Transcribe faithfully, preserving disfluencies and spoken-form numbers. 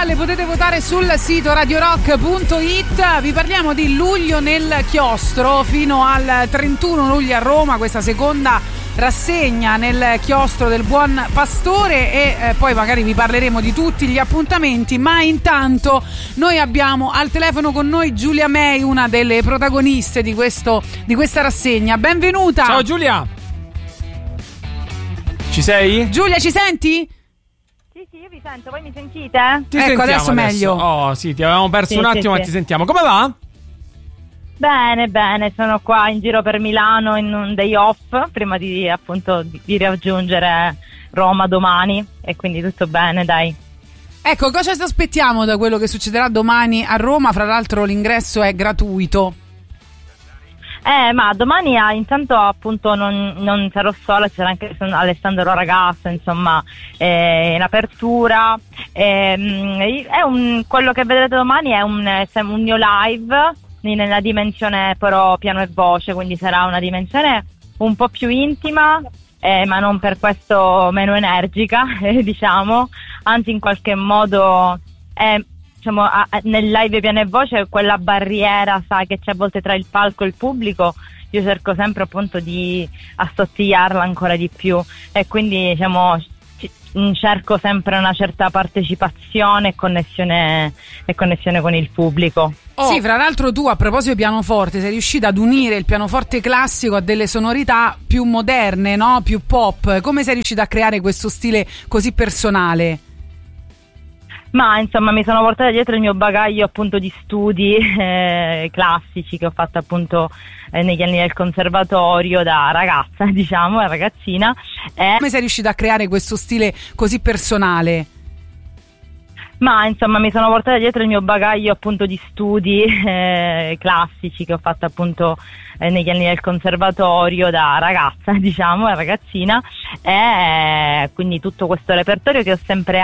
le potete votare sul sito radio rock punto it. Vi parliamo di Luglio nel chiostro fino al trentuno luglio a Roma, questa seconda rassegna nel chiostro del Buon Pastore, e eh, poi magari vi parleremo di tutti gli appuntamenti, ma intanto noi abbiamo al telefono con noi Giulia May, una delle protagoniste di questo di questa rassegna. Benvenuta. Ciao Giulia. Ci sei? Giulia, ci senti? Sì, sì, io vi sento, voi mi sentite? Ti ecco, adesso, adesso meglio. Oh sì, ti avevamo perso Sì, un attimo, sì, ma sì. ti sentiamo. Come va? Bene, bene, sono qua in giro per Milano in un day off prima di appunto di, di raggiungere Roma domani, e quindi tutto bene, dai. Ecco, cosa ci aspettiamo da quello che succederà domani a Roma? Fra l'altro l'ingresso è gratuito. Eh, ma domani ah, intanto appunto non, non sarò sola, c'era anche Alessandro Ragazzo, insomma, eh, in apertura. Eh, è un, quello che vedrete domani è un, è un mio live nella dimensione però piano e voce, quindi sarà una dimensione un po' più intima, eh, ma non per questo meno energica, eh, diciamo, anzi in qualche modo è, diciamo, a, a, nel live piano e voce quella barriera, sai, che c'è a volte tra il palco e il pubblico, io cerco sempre appunto di assottigliarla ancora di più, e quindi diciamo cerco sempre una certa partecipazione e connessione, e connessione con il pubblico. Oh. Sì, fra l'altro tu, a proposito di pianoforte, sei riuscita ad unire il pianoforte classico a delle sonorità più moderne, no? Più pop. Come sei riuscita a creare questo stile così personale? Ma insomma mi sono portata dietro il mio bagaglio appunto di studi eh, classici che ho fatto appunto eh, negli anni del conservatorio da ragazza, diciamo, da ragazzina. E... Come sei riuscita a creare questo stile così personale? Ma insomma mi sono portata dietro il mio bagaglio appunto di studi eh, classici che ho fatto appunto eh, negli anni del conservatorio da ragazza, diciamo, da ragazzina, e quindi tutto questo repertorio che ho sempre